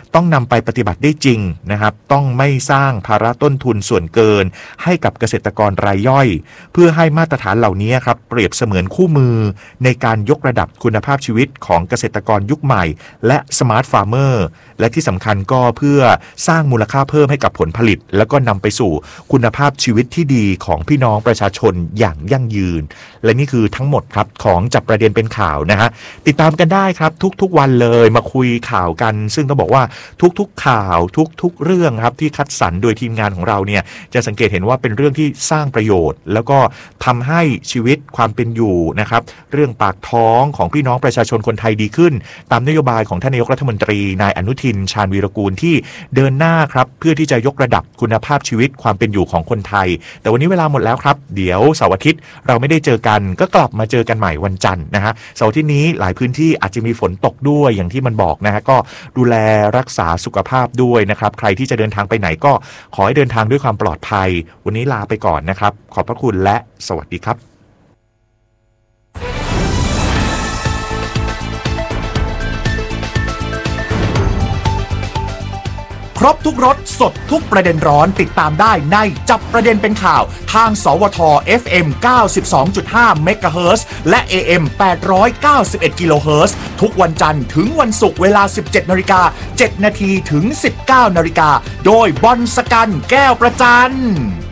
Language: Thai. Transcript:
ต้องนำไปปฏิบัติได้จริงนะครับต้องไม่สร้างภาระต้นทุนส่วนเกินให้กับเกษตรกรรายย่อยเพื่อให้มาตรฐานเหล่านี้ครับเปรียบเสมือนคู่มือในการยกระดับคุณภาพชีวิตของเกษตรกรยุคใหม่และสมาร์ทฟาร์มเมอร์และที่สำคัญก็เพื่อสร้างมูลค่าเพิ่มให้กับผลผลิตแล้วก็นำไปสู่คุณภาพชีวิตที่ดีของพี่น้องประชาชนอย่างยั่งยืนและนี่คือทั้งหมดครับของจับประเด็นเป็นข่าวนะฮะติดตามกันได้ครับทุกๆวันเลยมาคุยข่าวกันซึ่งต้องบอกว่าทุกๆข่าวทุกๆเรื่องครับที่คัดสรรโดยทีมงานของเราเนี่ยจะสังเกตเห็นว่าเป็นเรื่องที่สร้างประโยชน์แล้วก็ทำให้ชีวิตความเป็นอยู่นะครับเรื่องปากท้องของพี่น้องประชาชนคนไทยดีขึ้นตามนโยบายของท่านนายกรัฐมนตรีนายอนุทินชาญวีรกูลที่เดินหน้าครับเพื่อที่จะยกระดับคุณภาพชีวิตความเป็นอยู่ของคนไทยแต่วันนี้เวลาหมดแล้วครับเดี๋ยวเสาร์อาทิตย์เราไม่ได้เจอกันก็กลับมาเจอกันใหม่วันจันทร์นะฮะเสาร์อาทิตย์นี้หลายพื้นที่อาจจะมีฝนตกด้วยอย่างที่มันบอกนะฮะก็ดูแลรักษาสุขภาพด้วยนะครับใครที่จะเดินทางไปไหนก็ขอให้เดินทางด้วยความปลอดภัยวันนี้ลาไปก่อนนะครับขอบพระคุณและสวัสดีครับครบทุกรสสดทุกประเด็นร้อนติดตามได้ในจับประเด็นเป็นข่าวทางสวท FM 92.5 เมกะเฮิรตซ์และ AM 891 กิโลเฮิรตซ์ทุกวันจันทร์ถึงวันศุกร์เวลา 17:07 น.ถึง 19:00 น.โดยบอลสกันแก้วประจัน